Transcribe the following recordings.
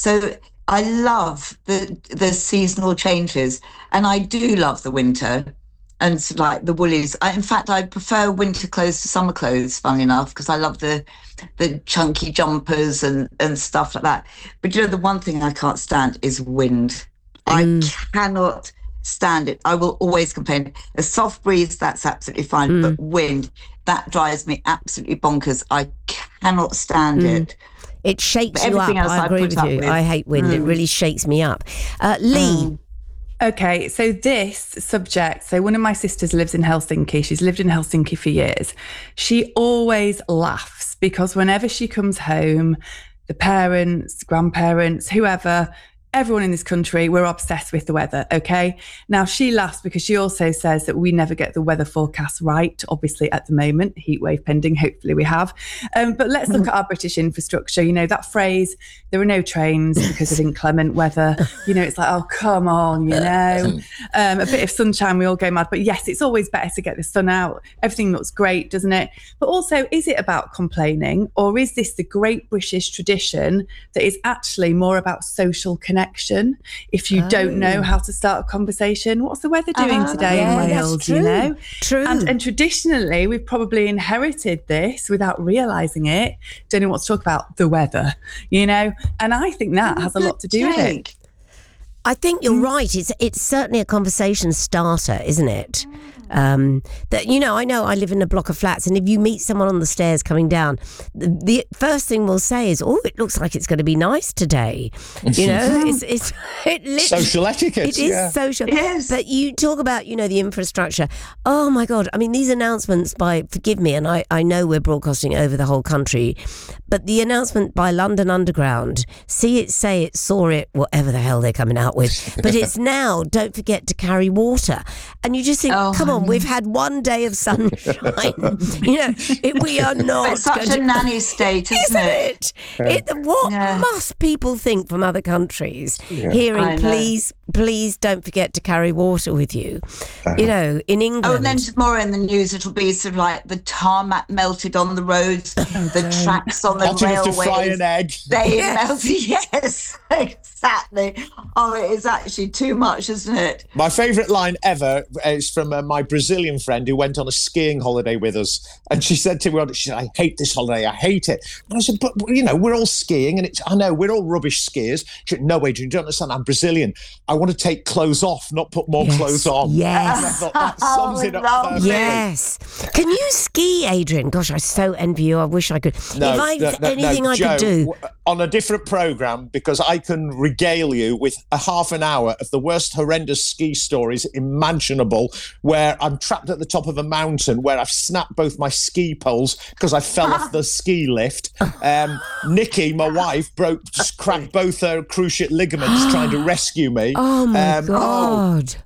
So I love the seasonal changes, and I do love the winter and sort of like the woolies. In fact, I prefer winter clothes to summer clothes, funnily enough, because I love the chunky jumpers and stuff like that. But the one thing I can't stand is wind. I cannot stand it. I will always complain. A soft breeze, that's absolutely fine, but wind, that drives me absolutely bonkers. I cannot stand it. It shakes you up. I agree with you. I hate wind. It really shakes me up. Lee. Okay, so this subject, so one of my sisters lives in Helsinki. She's lived in Helsinki for years. She always laughs because whenever she comes home, the parents, grandparents, whoever, everyone in this country, we're obsessed with the weather, okay? Now, she laughs because she also says that we never get the weather forecast right, obviously, at the moment, heat wave pending, hopefully we have. But let's look at our British infrastructure. That phrase, there are no trains because of inclement weather. It's like, oh, come on, a bit of sunshine, we all go mad. But yes, it's always better to get the sun out. Everything looks great, doesn't it? But also, is it about complaining, or is this the great British tradition that is actually more about social connection? If you don't know how to start a conversation, what's the weather doing today in Wales? True. And traditionally, we've probably inherited this without realising it. Don't know what to talk about, the weather, and I think that has a lot to do with it. I think you're right. It's certainly a conversation starter, isn't it? That I know I live in a block of flats, and if you meet someone on the stairs coming down, the first thing we'll say is, "Oh, it looks like it's going to be nice today." It's social etiquette. It is social. Yes. But you talk about the infrastructure. Oh my God! I mean, these announcements forgive me, and I know we're broadcasting over the whole country, but the announcement by London Underground, see it, say it, saw it, whatever the hell they're coming out with, but it's now, don't forget to carry water, and you just think, come on. We've had one day of sunshine. We are not. It's such a nanny state, isn't it? What must people think from other countries hearing, please don't forget to carry water with you? In England. Oh, and then tomorrow in the news it'll be sort of like the tarmac melted on the roads, the tracks on the railways. To fry an egg. They melted. Yes, exactly. Oh, it is actually too much, isn't it? My favourite line ever is from my Brazilian friend who went on a skiing holiday with us, and she said to me, she said, "I hate this holiday, I hate it." And I said, "But we're all skiing, and I know we're all rubbish skiers." She said, "No, Adrian, you don't understand. I'm Brazilian. I want to take clothes off, not put more clothes on." Yes, and I thought that sums it up perfectly. Yes. Can you ski, Adrian? Gosh, I so envy you. I wish I could. No, anything I Joe, could do on a different programme, because I can regale you with a half an hour of the worst horrendous ski stories imaginable, where I'm trapped at the top of a mountain where I've snapped both my ski poles because I fell off the ski lift. Nikki, my wife, cracked both her cruciate ligaments trying to rescue me. Oh my God!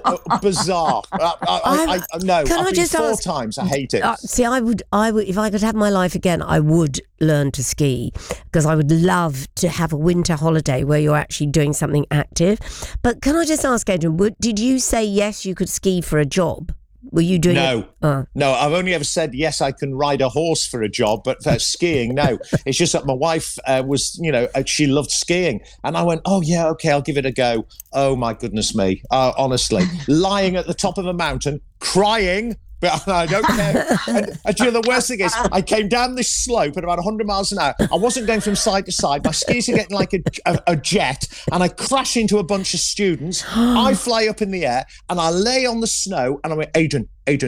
Bizarre. I've been 4 times. I hate it. See, I would, if I could have my life again, I would learn to ski, because I would love to have a winter holiday where you're actually doing something active. But can I just ask, Adrian, did you say yes, you could ski for a job? Were you doing No, I've only ever said yes, I can ride a horse for a job, but for skiing, no. It's just that my wife was, she loved skiing. And I went, oh, yeah, okay, I'll give it a go. Oh, my goodness me. Honestly, lying at the top of a mountain, crying, but I don't care. And the worst thing is, I came down this slope at about 100 miles an hour. I wasn't going from side to side. My skis are getting like a jet, and I crash into a bunch of students. I fly up in the air, and I lay on the snow, and I went, Adrian,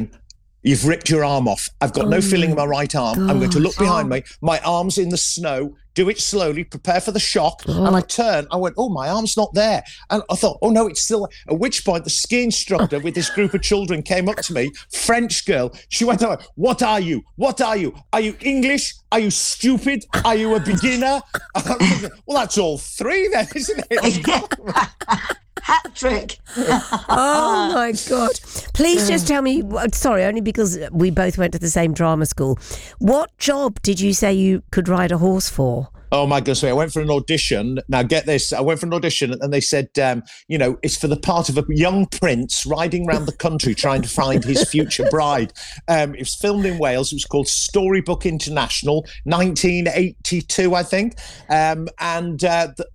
you've ripped your arm off. I've got no feeling in my right arm. God. I'm going to look behind me. My arm's in the snow. Do it slowly. Prepare for the shock. And I turn. I went, oh, my arm's not there. And I thought, oh, no, it's still. At which point, the ski instructor with this group of children came up to me, French girl. She went, what are you? What are you? Are you English? Are you stupid? Are you a beginner? I'm thinking, well, that's all 3 then, isn't it? Hat trick. Oh my God. Please just tell me, sorry, only because we both went to the same drama school. What job did you say you could ride a horse for? Oh my goodness, I went for an audition. Now get this, I went for an audition and they said, it's for the part of a young prince riding around the country trying to find his future bride. It was filmed in Wales. It was called Storybook International, 1982, I think.